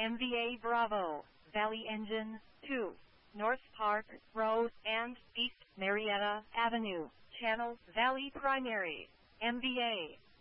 MVA Bravo, Valley Engine, 2, North Park Road, and East Marietta Avenue, Channel Valley Primary, MVA.